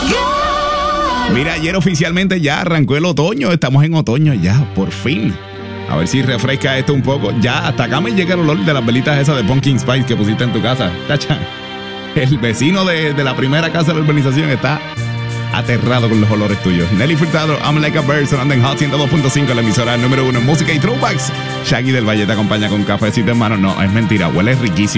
Mira, ayer oficialmente ya arrancó el otoño. Estamos en otoño ya, por fin. A ver si refresca esto un poco. Ya, hasta acá me llega el olor de las velitas esas de Pumpkin Spice que pusiste en tu casa. Tacha. El vecino de la primera casa de la urbanización está aterrado con los olores tuyos. Nelly Furtado, I'm Like a Bird, sonando en Hot 102.5, la emisora número 1 en música y throwbacks. Shaggy del Valle te acompaña con un cafecito en mano. No, es mentira, huele riquísimo.